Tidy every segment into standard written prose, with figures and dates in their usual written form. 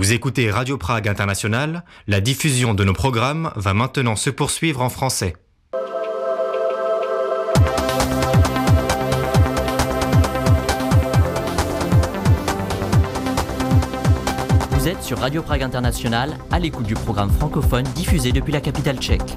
Vous écoutez Radio Prague International, la diffusion de nos programmes va maintenant se poursuivre en français. Vous êtes sur Radio Prague International, à l'écoute du programme francophone diffusé depuis la capitale tchèque.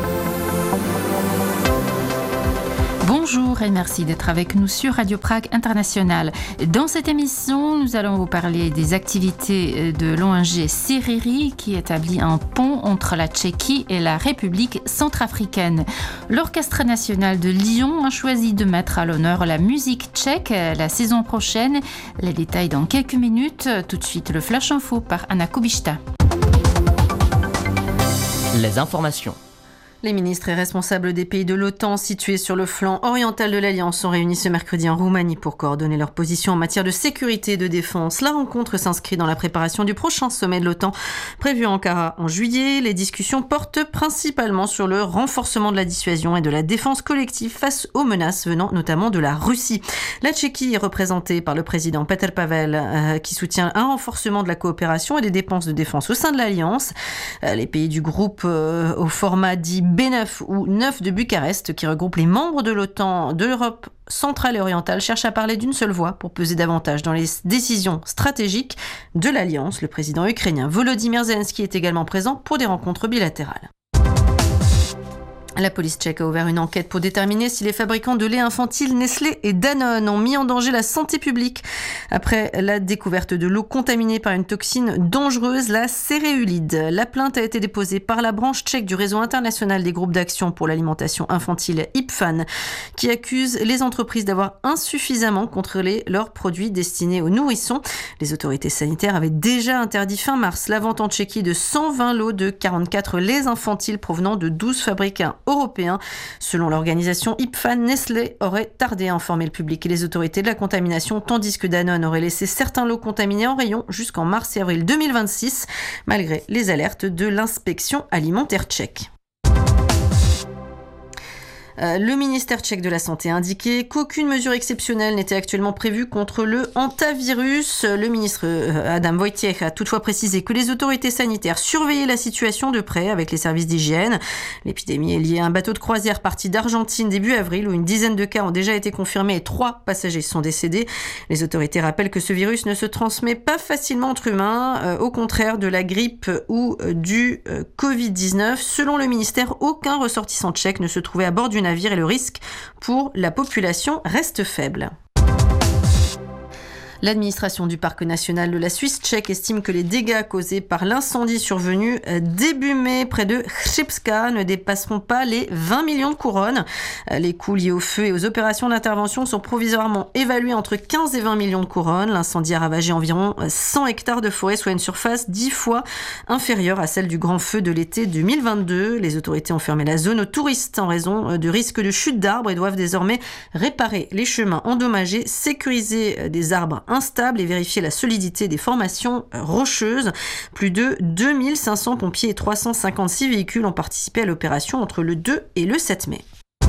Bonjour et merci d'être avec nous sur Radio Prague International. Dans cette émission, nous allons vous parler des activités de l'ONG Seriri qui établit un pont entre la Tchéquie et la République centrafricaine. L'Orchestre national de Lyon a choisi de mettre à l'honneur la musique tchèque la saison prochaine. Les détails dans quelques minutes. Tout de suite, le Flash Info par Anna Kubishta. Les informations. Les ministres et responsables des pays de l'OTAN situés sur le flanc oriental de l'Alliance sont réunis ce mercredi en Roumanie pour coordonner leur position en matière de sécurité et de défense. La rencontre s'inscrit dans la préparation du prochain sommet de l'OTAN prévu à Ankara en juillet. Les discussions portent principalement sur le renforcement de la dissuasion et de la défense collective face aux menaces venant notamment de la Russie. La Tchéquie est représentée par le président Petr Pavel qui soutient un renforcement de la coopération et des dépenses de défense au sein de l'Alliance. Les pays du groupe au format dit B9 ou 9 de Bucarest, qui regroupe les membres de l'OTAN de l'Europe centrale et orientale, cherche à parler d'une seule voix pour peser davantage dans les décisions stratégiques de l'Alliance. Le président ukrainien Volodymyr Zelensky est également présent pour des rencontres bilatérales. La police tchèque a ouvert une enquête pour déterminer si les fabricants de lait infantile Nestlé et Danone ont mis en danger la santé publique après la découverte de l'eau contaminée par une toxine dangereuse, la céréulide. La plainte a été déposée par la branche tchèque du réseau international des groupes d'action pour l'alimentation infantile IPFAN, qui accuse les entreprises d'avoir insuffisamment contrôlé leurs produits destinés aux nourrissons. Les autorités sanitaires avaient déjà interdit fin mars la vente en Tchéquie de 120 lots de 44 laits infantiles provenant de 12 fabricants européens. Selon l'organisation IPFAN, Nestlé aurait tardé à informer le public et les autorités de la contamination, tandis que Danone aurait laissé certains lots contaminés en rayon jusqu'en mars et avril 2026, malgré les alertes de l'inspection alimentaire tchèque. Le ministère tchèque de la Santé a indiqué qu'aucune mesure exceptionnelle n'était actuellement prévue contre le hantavirus. Le ministre Adam Vojtěch a toutefois précisé que les autorités sanitaires surveillaient la situation de près avec les services d'hygiène. L'épidémie est liée à un bateau de croisière parti d'Argentine début avril où une dizaine de cas ont déjà été confirmés et 3 passagers sont décédés. Les autorités rappellent que ce virus ne se transmet pas facilement entre humains, au contraire de la grippe ou du Covid-19. Selon le ministère, aucun ressortissant tchèque ne se trouvait à bord du navire et le risque pour la population reste faible. L'administration du parc national de la Suisse tchèque estime que les dégâts causés par l'incendie survenu début mai près de Chřipska ne dépasseront pas les 20 millions de couronnes. Les coûts liés au feu et aux opérations d'intervention sont provisoirement évalués entre 15 et 20 millions de couronnes. L'incendie a ravagé environ 100 hectares de forêt, soit une surface 10 fois inférieure à celle du grand feu de l'été 2022. Les autorités ont fermé la zone aux touristes en raison de risques de chute d'arbres et doivent désormais réparer les chemins endommagés, sécuriser des arbres instable et vérifier la solidité des formations rocheuses. Plus de 2500 pompiers et 356 véhicules ont participé à l'opération entre le 2 et le 7 mai.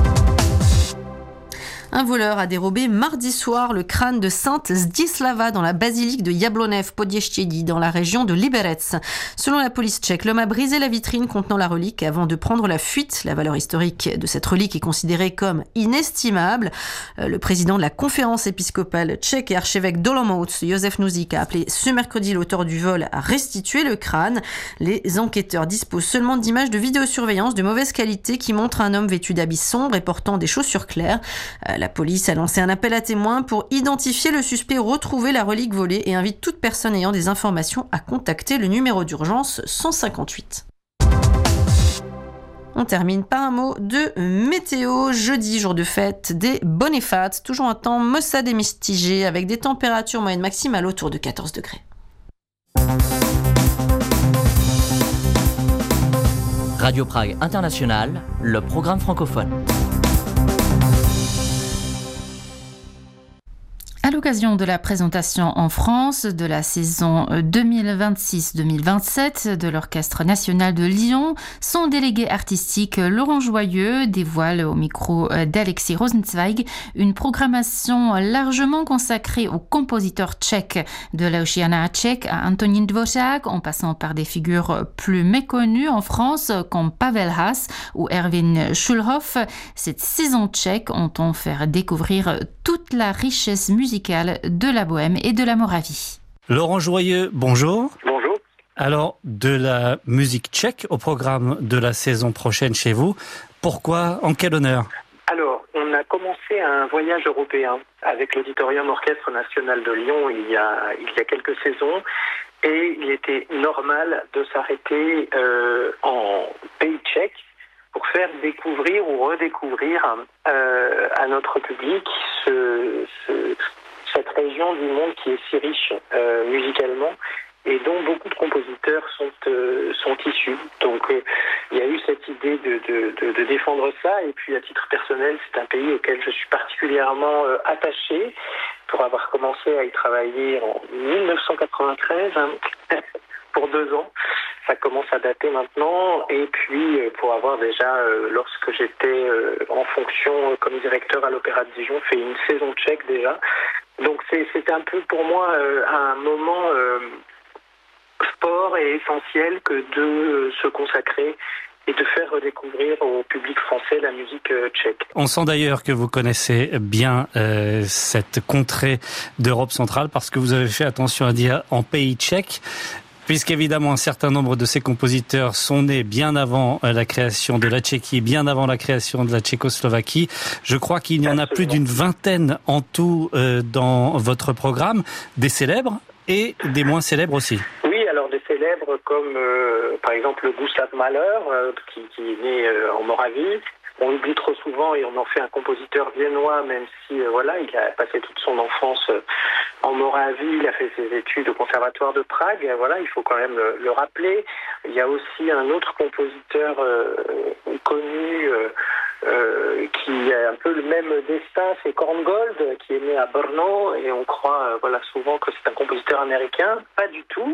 Un voleur a dérobé mardi soir le crâne de Sainte Zdislava dans la basilique de Jablonev Podještědí dans la région de Liberec. Selon la police tchèque, l'homme a brisé la vitrine contenant la relique avant de prendre la fuite. La valeur historique de cette relique est considérée comme inestimable. Le président de la conférence épiscopale tchèque et archevêque d'Olomouc, Josef Nuzik, a appelé ce mercredi l'auteur du vol à restituer le crâne. Les enquêteurs disposent seulement d'images de vidéosurveillance de mauvaise qualité qui montrent un homme vêtu d'habits sombres et portant des chaussures claires. La police a lancé un appel à témoins pour identifier le suspect, retrouver la relique volée et invite toute personne ayant des informations à contacter le numéro d'urgence 158. On termine par un mot de météo. Jeudi, jour de fête des Bonifates, toujours un temps maussade et mitigé avec des températures moyennes maximales autour de 14 degrés. Radio Prague International, le programme francophone. À l'occasion de la présentation en France de la saison 2026-2027 de l'Orchestre national de Lyon, son délégué artistique Laurent Joyeux dévoile au micro d'Alexis Rosenzweig une programmation largement consacrée aux compositeurs tchèques, de Luciana Tchèque à Antonín Dvořák, en passant par des figures plus méconnues en France comme Pavel Haas ou Erwin Schulhoff. Cette saison tchèque entend faire découvrir toute la richesse musicale de la Bohème et de la Moravie. Laurent Joyeux, bonjour. Bonjour. Alors, de la musique tchèque au programme de la saison prochaine chez vous. Pourquoi? En quel honneur? Alors, on a commencé un voyage européen avec l'Auditorium Orchestre National de Lyon il y a quelques saisons. Et il était normal de s'arrêter en pays tchèque pour faire découvrir ou redécouvrir à notre public cette région du monde qui est si riche musicalement et dont beaucoup de compositeurs sont issus. Donc il y a eu cette idée de défendre ça, et puis à titre personnel, c'est un pays auquel je suis particulièrement attaché pour avoir commencé à y travailler en 1993 pour 2 ans. Ça commence à dater maintenant, et puis pour avoir déjà, lorsque j'étais en fonction comme directeur à l'Opéra de Dijon, fait une saison tchèque déjà. Donc c'était un peu pour moi un moment fort et essentiel que de se consacrer et de faire redécouvrir au public français la musique tchèque. On sent d'ailleurs que vous connaissez bien cette contrée d'Europe centrale, parce que vous avez fait attention à dire en pays tchèque, puisqu'évidemment un certain nombre de ces compositeurs sont nés bien avant la création de la Tchéquie, bien avant la création de la Tchécoslovaquie. Je crois qu'il y en a plus d'une vingtaine en tout dans votre programme, des célèbres et des moins célèbres aussi. Oui, alors des célèbres comme par exemple Gustav Mahler, qui est né en Moravie. On l'oublie trop souvent et on en fait un compositeur viennois, même si il a passé toute son enfance en Moravie, il a fait ses études au Conservatoire de Prague. Il faut quand même le rappeler. Il y a aussi un autre compositeur connu qui a un peu le même destin, c'est Korngold, qui est né à Brno, et on croit souvent que c'est un compositeur américain. Pas du tout.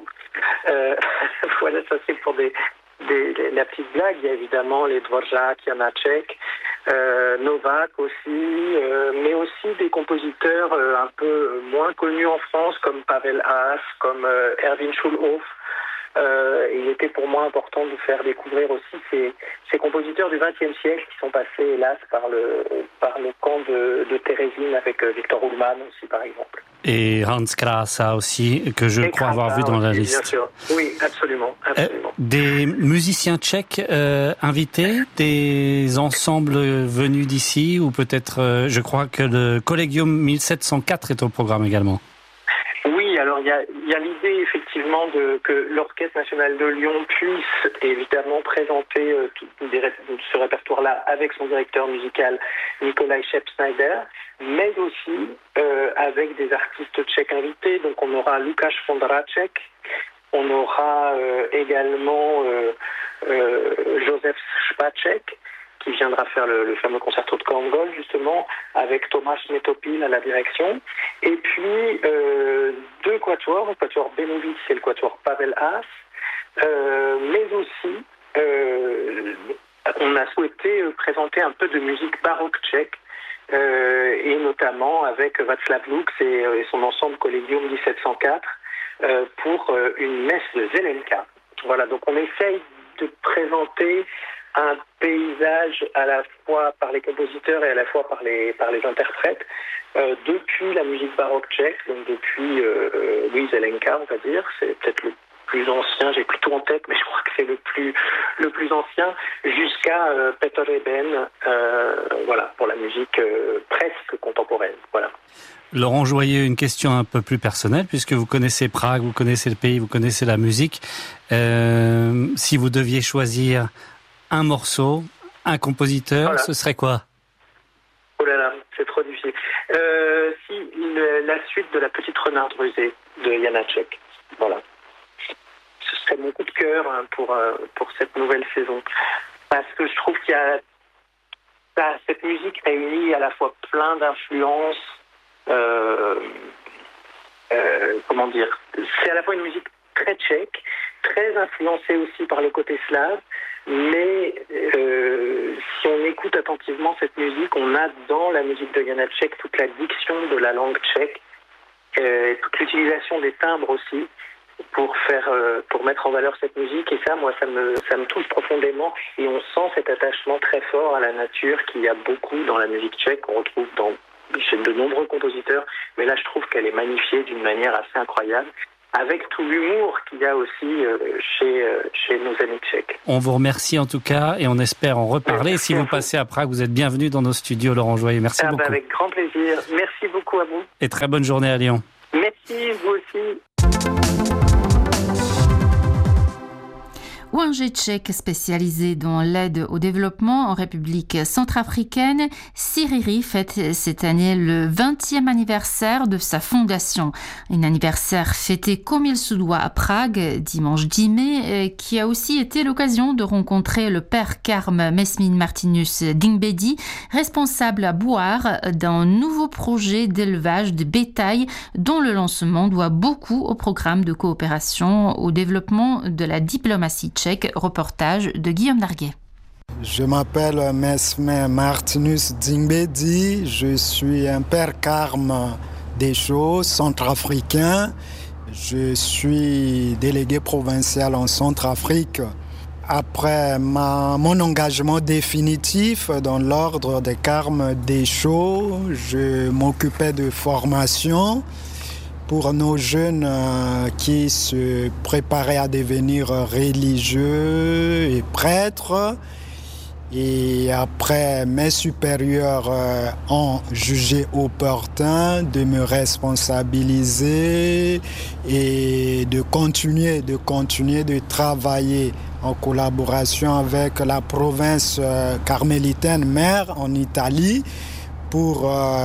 Ça c'est pour la petite blague. Il y a évidemment les Dvořák, Janáček, Novak aussi, mais aussi des compositeurs un peu moins connus en France, comme Pavel Haas, comme Erwin Schulhoff. Il était pour moi important de faire découvrir aussi ces compositeurs du XXe siècle qui sont passés, hélas, par le camp de Térésine avec Victor Ullmann aussi, par exemple. Et Hans Krása aussi, que je crois avoir vu dans la liste. Bien sûr, oui, absolument. Des musiciens tchèques invités, des ensembles venus d'ici, ou peut-être, je crois que le Collegium 1704 est au programme également. Oui, alors il y a l'idée effectivement que l'Orchestre national de Lyon puisse évidemment présenter ce répertoire-là avec son directeur musical Nikolaj Šepsnyder, mais aussi avec des artistes tchèques invités. Donc on aura Lukáš Vondráček, on aura également Josef Špaček, qui viendra faire le fameux concerto de Korngold, justement, avec Tomáš Netopil à la direction. Et puis, 2 quatuors, le quatuor Benovic et le quatuor Pavel Haas. Mais aussi, on a souhaité présenter un peu de musique baroque tchèque, et notamment avec Václav Lux et son ensemble Collegium 1704, pour une messe de Zelenka. Voilà, donc on essaye de présenter un paysage à la fois par les compositeurs et à la fois par les interprètes, depuis la musique baroque tchèque, donc depuis Louis Zelenka, on va dire, c'est peut-être le plus ancien, j'ai plus tout en tête, mais je crois que c'est le plus ancien, jusqu'à Peter Eben, pour la musique presque contemporaine. Voilà. Laurent Joyeux, une question un peu plus personnelle, puisque vous connaissez Prague, vous connaissez le pays, vous connaissez la musique. Si vous deviez choisir un morceau, un compositeur, ce serait quoi? Oh là là, c'est trop difficile. La suite de La Petite Renarde Rusée de Janáček. Voilà. Ce serait mon coup de cœur pour cette nouvelle saison. Parce que je trouve qu'il y a cette musique réunit à la fois plein d'influences comment dire, c'est à la fois une musique très tchèque, très influencée aussi par le côté slave, mais si on écoute attentivement cette musique, on a dans la musique de Janáček toute la diction de la langue tchèque, toute l'utilisation des timbres aussi pour mettre en valeur cette musique, et ça, moi, ça me touche profondément, et on sent cet attachement très fort à la nature qu'il y a beaucoup dans la musique tchèque, qu'on retrouve chez de nombreux compositeurs, mais là je trouve qu'elle est magnifiée d'une manière assez incroyable, avec tout l'humour qu'il y a aussi chez nos amis tchèques. On vous remercie en tout cas et on espère en reparler. Et si vous passez à Prague, vous êtes bienvenue dans nos studios, Laurent Joyeux. Merci beaucoup. Avec grand plaisir. Merci beaucoup à vous. Et très bonne journée à Lyon. Merci, vous aussi. ONG tchèque spécialisé dans l'aide au développement en République centrafricaine, Siriri fête cette année le 20e anniversaire de sa fondation. Un anniversaire fêté comme il se doit à Prague, dimanche 10 mai, qui a aussi été l'occasion de rencontrer le père Carme Mesmin Martinus Dingbedi, responsable à Bouar d'un nouveau projet d'élevage de bétail dont le lancement doit beaucoup au programme de coopération au développement de la diplomatie tchèque. Reportage de Guillaume Darguet. Je m'appelle Mesmin Martinus Dingbedi, je suis un père Carme des Chauds, centrafricain. Je suis délégué provincial en Centrafrique. Après mon engagement définitif dans l'ordre des Carmes des Chauds, je m'occupais de formation pour nos jeunes qui se préparaient à devenir religieux et prêtres. Et après, mes supérieurs ont jugé opportun de me responsabiliser et de continuer de travailler en collaboration avec la province carmélitaine mère en Italie pour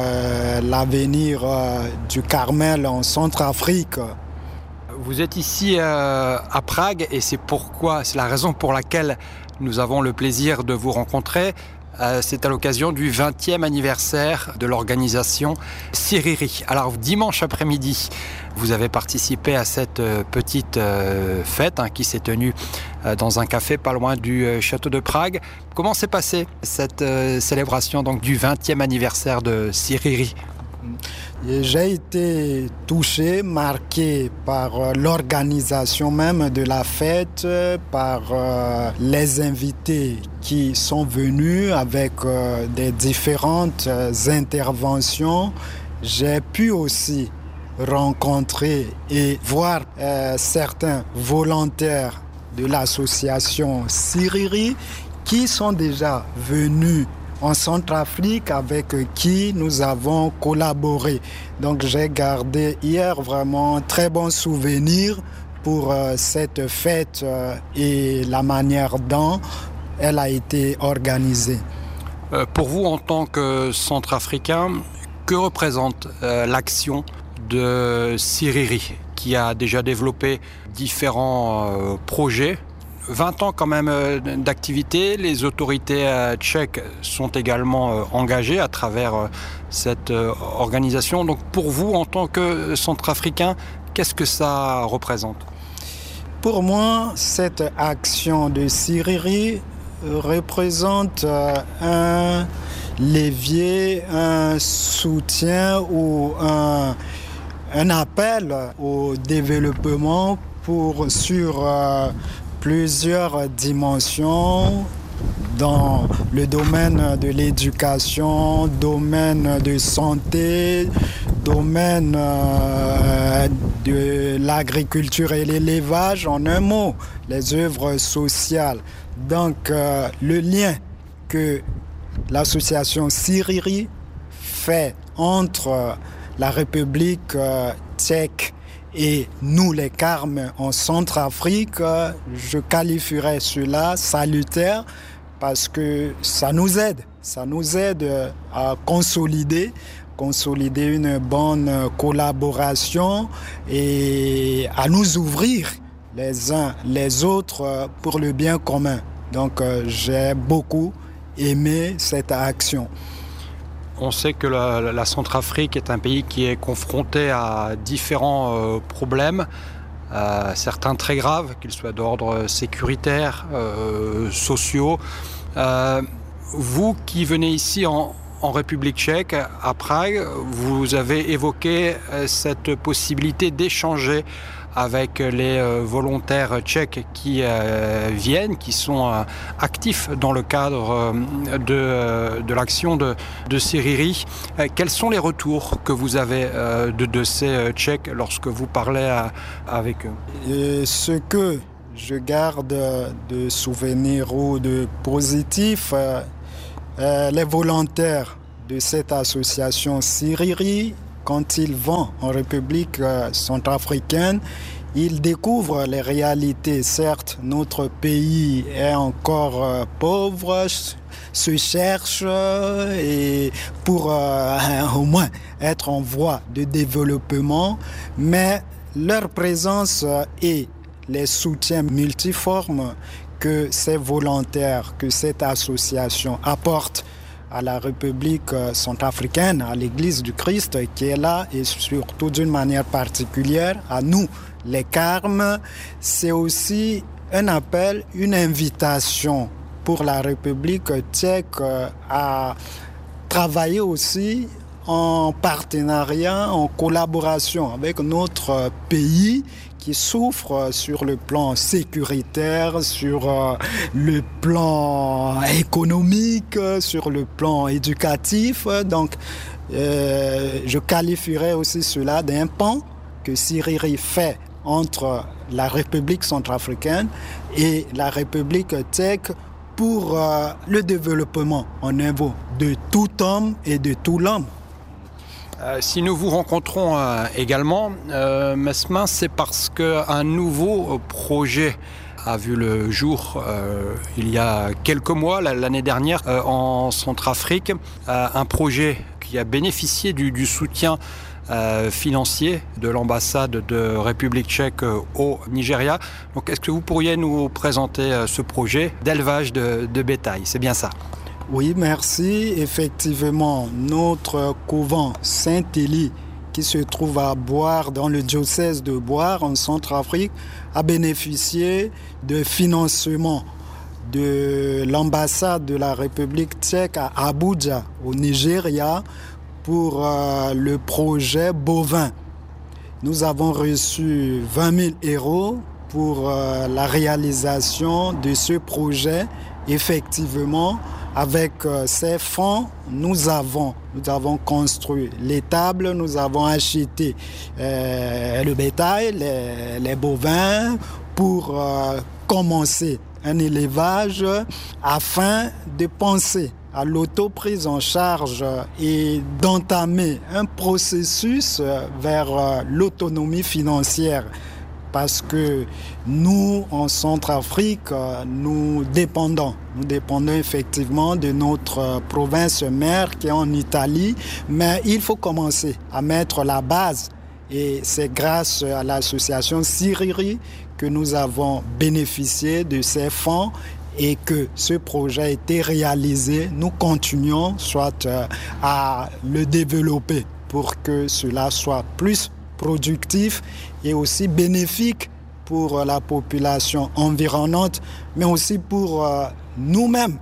l'avenir du Carmel en Centrafrique. Vous êtes ici à Prague et c'est la raison pour laquelle nous avons le plaisir de vous rencontrer. C'est à l'occasion du 20e anniversaire de l'organisation Siriri. Alors dimanche après-midi, vous avez participé à cette petite fête qui s'est tenue dans un café pas loin du château de Prague. Comment s'est passée cette célébration donc, du 20e anniversaire de Siriri ? J'ai été touché, marqué par l'organisation même de la fête, par les invités qui sont venus avec des différentes interventions. J'ai pu aussi rencontrer et voir certains volontaires de l'association Siriri qui sont déjà venus en Centrafrique avec qui nous avons collaboré. Donc j'ai gardé hier vraiment un très bon souvenir pour cette fête et la manière dont elle a été organisée. Pour vous, en tant que Centrafricain, que représente l'action de Siriri, qui a déjà développé différents projets ? 20 ans quand même d'activité, les autorités tchèques sont également engagées à travers cette organisation. Donc pour vous, en tant que Centrafricain, qu'est-ce que ça représente ? Pour moi, cette action de Siriri représente un levier, un soutien ou un appel au développement sur plusieurs dimensions dans le domaine de l'éducation, domaine de santé, domaine de l'agriculture et l'élevage, en un mot, les œuvres sociales. Donc le lien que l'association Siriri fait entre la République tchèque et nous, les Carmes en Centrafrique, je qualifierais cela salutaire parce que ça nous aide à consolider une bonne collaboration et à nous ouvrir les uns les autres pour le bien commun. Donc j'ai beaucoup aimé cette action. On sait que la Centrafrique est un pays qui est confronté à différents problèmes, certains très graves, qu'ils soient d'ordre sécuritaire, sociaux. Vous qui venez ici en République tchèque, à Prague, vous avez évoqué cette possibilité d'échanger avec les volontaires tchèques qui viennent, qui sont actifs dans le cadre de l'action de Siriri. Quels sont les retours que vous avez de ces Tchèques lorsque vous parlez avec eux? Ce que je garde de souvenirs ou de positifs, les volontaires de cette association Siriri, quand ils vont en République centrafricaine, ils découvrent les réalités. Certes, notre pays est encore pauvre, se cherche et pour au moins être en voie de développement, mais leur présence et les soutiens multiformes que ces volontaires, que cette association apporte à la République centrafricaine, à l'Église du Christ qui est là, et surtout d'une manière particulière à nous, les Carmes, c'est aussi un appel, une invitation pour la République tchèque à travailler aussi en partenariat, en collaboration avec notre pays qui souffre sur le plan sécuritaire, sur le plan économique, sur le plan éducatif. Donc, je qualifierais aussi cela d'un pan que Siriri fait entre la République centrafricaine et la République tchèque pour le développement au niveau de tout homme et de tout l'homme. Si nous vous rencontrons également, Mesmin, c'est parce qu'un nouveau projet a vu le jour il y a quelques mois, l'année dernière, en Centrafrique. Un projet qui a bénéficié du soutien financier de l'ambassade de République tchèque au Nigeria. Donc, est-ce que vous pourriez nous présenter ce projet d'élevage de bétail? C'est bien ça? Oui, merci. Effectivement, notre couvent Saint-Élie, qui se trouve à Boire, dans le diocèse de Boire, en Centrafrique, a bénéficié de financement de l'ambassade de la République tchèque à Abuja, au Nigeria, pour le projet bovin. Nous avons reçu 20 000 € pour la réalisation de ce projet. Effectivement, avec ces fonds, nous avons construit l'étable, nous avons acheté le bétail, les bovins pour commencer un élevage afin de penser à l'autoprise en charge et d'entamer un processus vers l'autonomie financière. Parce que nous, en Centrafrique, nous dépendons effectivement de notre province mère qui est en Italie, mais il faut commencer à mettre la base. Et c'est grâce à l'association Siriri que nous avons bénéficié de ces fonds et que ce projet a été réalisé. Nous continuons soit à le développer pour que cela soit plus productif et aussi bénéfique pour la population environnante, mais aussi pour nous-mêmes.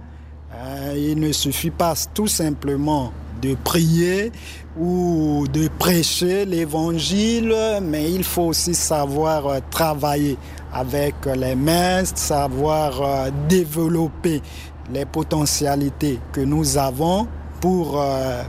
Il ne suffit pas tout simplement de prier ou de prêcher l'évangile, mais il faut aussi savoir travailler avec les mains, savoir développer les potentialités que nous avons pour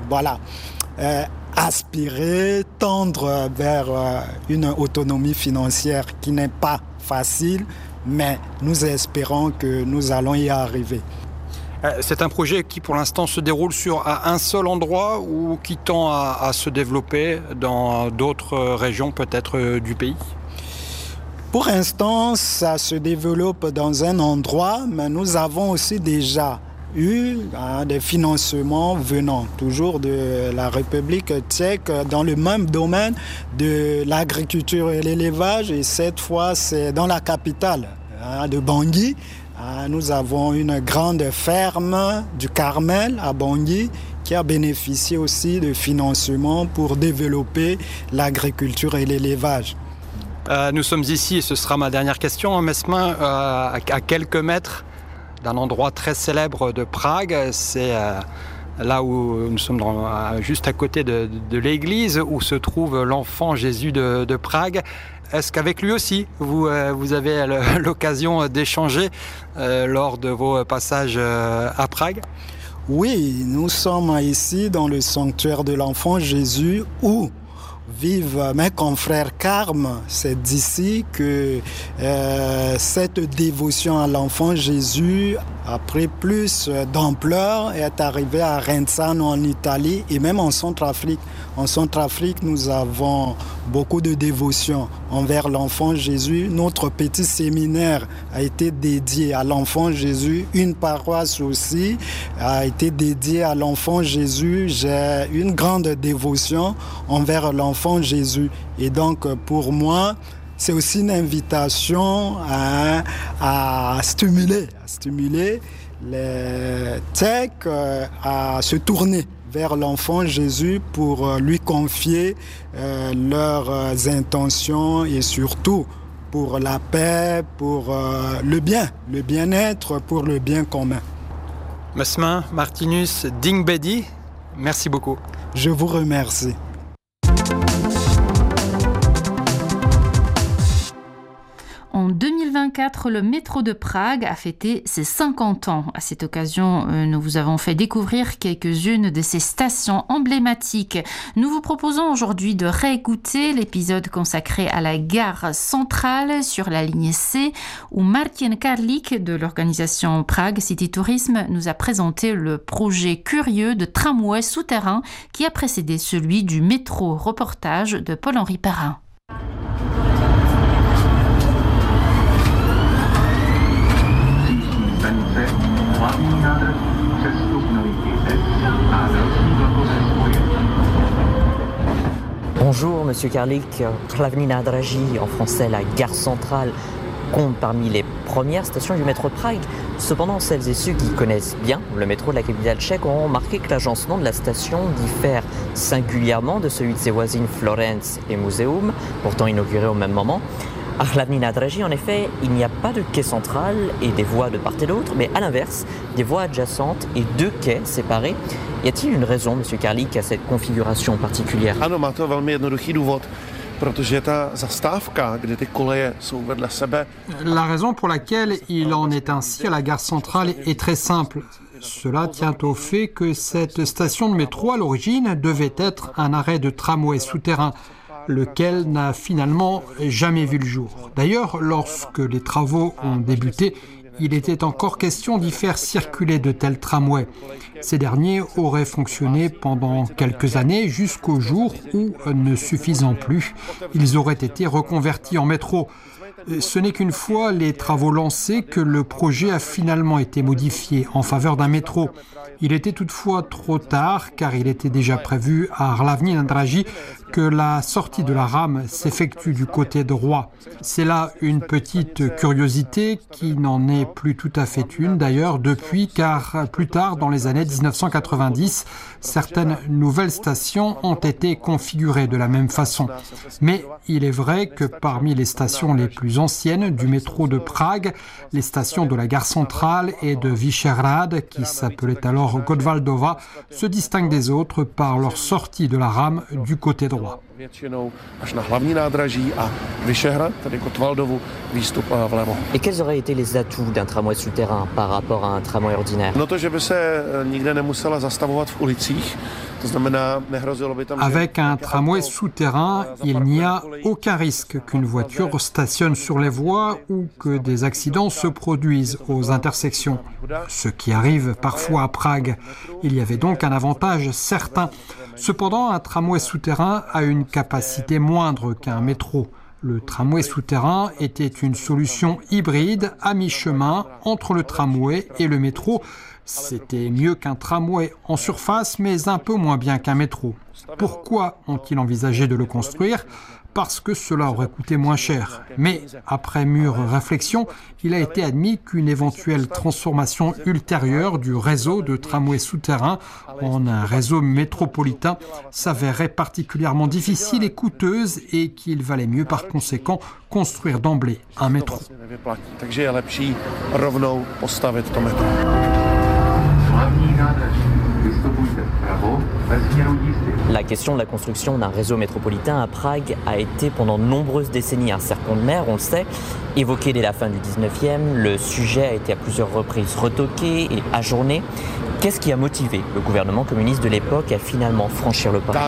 aspirer, tendre vers une autonomie financière qui n'est pas facile, mais nous espérons que nous allons y arriver. C'est un projet qui pour l'instant se déroule sur un seul endroit ou qui tend à se développer dans d'autres régions peut-être du pays? Pour l'instant, ça se développe dans un endroit, mais nous avons aussi déjà eu des financements venant toujours de la République tchèque dans le même domaine de l'agriculture et l'élevage, et cette fois c'est dans la capitale de Bangui. Nous avons une grande ferme du Carmel à Bangui qui a bénéficié aussi de financements pour développer l'agriculture et l'élevage. Nous sommes ici, et ce sera ma dernière question, en Mesmin, à quelques mètres d'un endroit très célèbre de Prague. C'est là où nous sommes juste à côté de l'église où se trouve l'enfant Jésus de Prague. Est-ce qu'avec lui aussi, vous avez l'occasion d'échanger lors de vos passages à Prague ? Oui, nous sommes ici dans le sanctuaire de l'enfant Jésus où vivent mes confrères carmes. C'est d'ici que cette dévotion à l'enfant Jésus a pris plus d'ampleur et est arrivée à Renzano en Italie et même en Centrafrique. En Centrafrique, nous avons beaucoup de dévotion envers l'enfant Jésus. Notre petit séminaire a été dédié à l'enfant Jésus. Une paroisse aussi a été dédiée à l'enfant Jésus. J'ai une grande dévotion envers l'enfant Jésus. Et donc, pour moi, c'est aussi une invitation à stimuler les Tchèques à se tourner vers l'enfant Jésus pour lui confier leurs intentions et surtout pour la paix, pour le bien-être, pour le bien commun. Mesmin, Martinus, Dingbedi, merci beaucoup. Je vous remercie. En 2024, le métro de Prague a fêté ses 50 ans. À cette occasion, nous vous avons fait découvrir quelques-unes de ses stations emblématiques. Nous vous proposons aujourd'hui de réécouter l'épisode consacré à la gare centrale sur la ligne C, où Martin Karlik de l'organisation Prague City Tourism nous a présenté le projet curieux de tramway souterrain qui a précédé celui du métro. Reportage de Paul-Henri Perrin. Bonjour Monsieur Karlik, Hlavní nádraží, en français la gare centrale, compte parmi les premières stations du métro de Prague. Cependant, celles et ceux qui connaissent bien le métro de la capitale tchèque ont remarqué que l'agencement de la station diffère singulièrement de celui de ses voisines Florence et Muzeum, pourtant inaugurés au même moment. À Hlavní nádraží, en effet, il n'y a pas de quai central et des voies de part et d'autre, mais à l'inverse, des voies adjacentes et deux quais séparés. Y a-t-il une raison, Monsieur Karlik, à cette configuration particulière? Ano, má to velmi jednoduchý důvod, protože ta zastávka, kde ty koleje jsou vedle sebe. La raison pour laquelle il en est ainsi à la gare centrale est très simple. Cela tient au fait que cette station de métro, à l'origine, devait être un arrêt de tramway souterrain, lequel n'a finalement jamais vu le jour. D'ailleurs, lorsque les travaux ont débuté, il était encore question d'y faire circuler de tels tramways. Ces derniers auraient fonctionné pendant quelques années jusqu'au jour où, ne suffisant plus, ils auraient été reconvertis en métro. Ce n'est qu'une fois les travaux lancés que le projet a finalement été modifié en faveur d'un métro. Il était toutefois trop tard car il était déjà prévu à Hlavní nádraží que la sortie de la rame s'effectue du côté droit. C'est là une petite curiosité qui n'en est plus tout à fait une d'ailleurs depuis, car plus tard dans les années 1990, certaines nouvelles stations ont été configurées de la même façon. Mais il est vrai que parmi les stations les plus anciennes du métro de Prague, les stations de la gare centrale et de Vyšehrad, qui s'appelait alors Godvaldova, se distinguent des autres par leur sortie de la rame du côté droit. Et quels auraient été les atouts d'un tramway souterrain par rapport à un tramway ordinaire? Avec un tramway souterrain, il n'y a aucun risque qu'une voiture stationne sur les voies ou que des accidents se produisent aux intersections, ce qui arrive parfois à Prague. Il y avait donc un avantage certain. Cependant, un tramway souterrain a une capacité moindre qu'un métro. Le tramway souterrain était une solution hybride à mi-chemin entre le tramway et le métro. C'était mieux qu'un tramway en surface, mais un peu moins bien qu'un métro. Pourquoi ont-ils envisagé de le construire ? parce que cela aurait coûté moins cher. Mais après mûre réflexion, il a été admis qu'une éventuelle transformation ultérieure du réseau de tramways souterrains en un réseau métropolitain s'avérait particulièrement difficile et coûteuse et qu'il valait mieux par conséquent construire d'emblée un métro. La question de la construction d'un réseau métropolitain à Prague a été pendant de nombreuses décennies un serpent de mer, on le sait. Évoqué dès la fin du 19e, le sujet a été à plusieurs reprises retoqué et ajourné. Qu'est-ce qui a motivé le gouvernement communiste de l'époque à finalement franchir le pas ?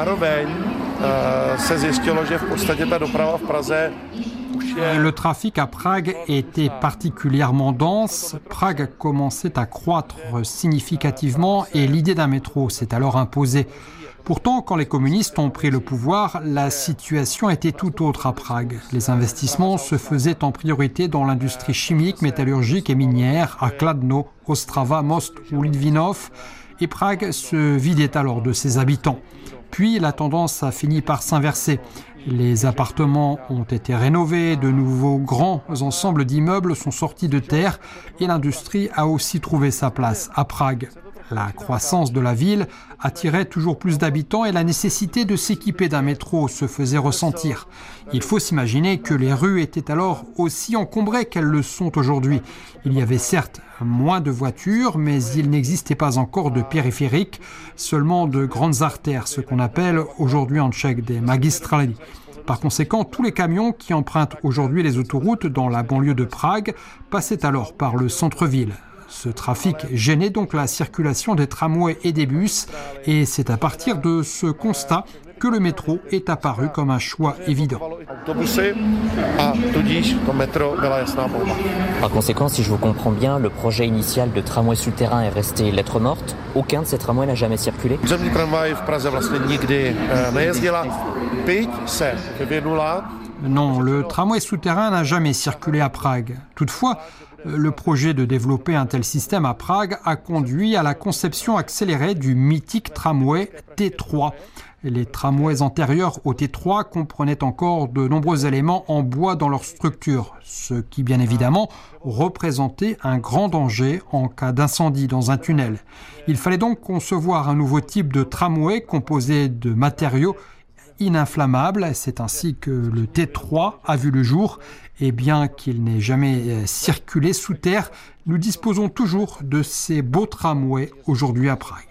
Le trafic à Prague était particulièrement dense. Prague commençait à croître significativement et l'idée d'un métro s'est alors imposée. Pourtant, quand les communistes ont pris le pouvoir, la situation était tout autre à Prague. Les investissements se faisaient en priorité dans l'industrie chimique, métallurgique et minière à Kladno, Ostrava, Most ou Litvinov, et Prague se vidait alors de ses habitants. Puis la tendance a fini par s'inverser. Les appartements ont été rénovés, de nouveaux grands ensembles d'immeubles sont sortis de terre et l'industrie a aussi trouvé sa place à Prague. La croissance de la ville attirait toujours plus d'habitants et la nécessité de s'équiper d'un métro se faisait ressentir. Il faut s'imaginer que les rues étaient alors aussi encombrées qu'elles le sont aujourd'hui. Il y avait certes moins de voitures, mais il n'existait pas encore de périphériques, seulement de grandes artères, ce qu'on appelle aujourd'hui en tchèque des magistrali. Par conséquent, tous les camions qui empruntent aujourd'hui les autoroutes dans la banlieue de Prague passaient alors par le centre-ville. Ce trafic gênait donc la circulation des tramways et des bus et c'est à partir de ce constat que le métro est apparu comme un choix évident. Par conséquent, si je vous comprends bien, le projet initial de tramway souterrain est resté lettre morte. Aucun de ces tramways n'a jamais circulé. Non, le tramway souterrain n'a jamais circulé à Prague. Toutefois, le projet de développer un tel système à Prague a conduit à la conception accélérée du mythique tramway T3. Les tramways antérieurs au T3 comprenaient encore de nombreux éléments en bois dans leur structure, ce qui bien évidemment représentait un grand danger en cas d'incendie dans un tunnel. Il fallait donc concevoir un nouveau type de tramway composé de matériaux ininflammable. C'est ainsi que le T3 a vu le jour. Et bien qu'il n'ait jamais circulé sous terre, nous disposons toujours de ces beaux tramways aujourd'hui à Prague.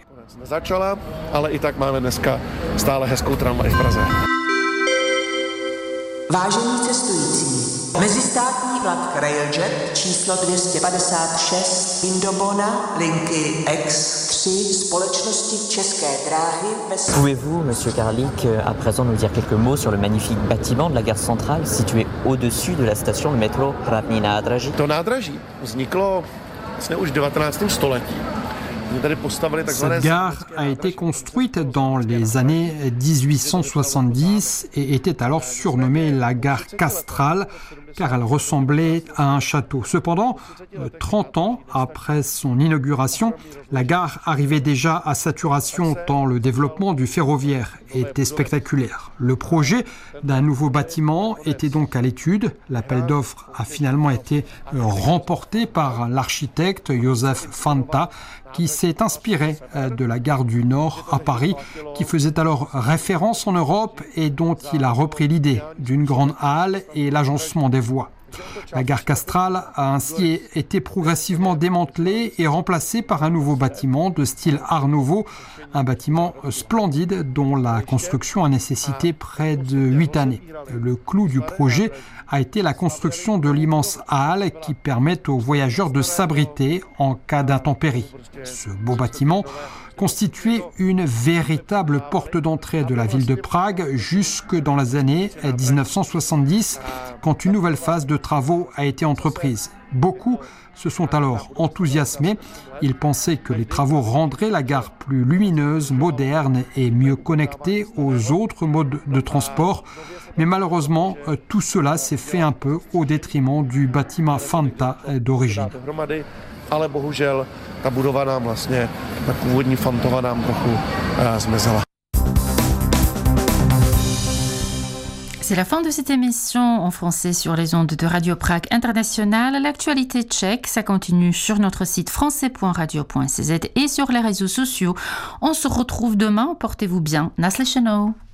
Vážení cestující, mezistátní vlak Railjet číslo 256 Indobona linky X3 společnosti České dráhy. Pouvez-vous, Monsieur Karlik, à présent nous dire quelques mots sur le magnifique bâtiment de la gare centrale situé au-dessus de la station de métro Hlavní nádraží? To nádraží vzniklo vlastně už v 19. století. Cette gare a été construite dans les années 1870 et était alors surnommée la gare castrale car elle ressemblait à un château. Cependant, 30 ans après son inauguration, la gare arrivait déjà à saturation tant le développement du ferroviaire était spectaculaire. Le projet d'un nouveau bâtiment était donc à l'étude. L'appel d'offres a finalement été remporté par l'architecte Josef Fanta qui s'est inspiré de la gare du Nord à Paris, qui faisait alors référence en Europe et dont il a repris l'idée d'une grande halle et l'agencement des voies. La gare castrale a ainsi été progressivement démantelée et remplacée par un nouveau bâtiment de style Art Nouveau, un bâtiment splendide dont la construction a nécessité près de 8 années. Le clou du projet a été la construction de l'immense halle qui permet aux voyageurs de s'abriter en cas d'intempéries. Ce beau bâtiment constituait une véritable porte d'entrée de la ville de Prague jusque dans les années 1970, quand une nouvelle phase de travaux a été entreprise. Beaucoup se sont alors enthousiasmés. Ils pensaient que les travaux rendraient la gare plus lumineuse, moderne et mieux connectée aux autres modes de transport. Mais malheureusement, tout cela s'est fait un peu au détriment du bâtiment Fanta d'origine. Ale bohužel ta budova nám vlastně, ta původní Fantova nám trochu zmizela. C'est la fin de cette émission en français sur les ondes de Radio Prague International. L'actualité tchèque, ça continue sur notre site français.radio.cz et sur les réseaux sociaux. On se retrouve demain. Portez-vous bien. Naslyšenou.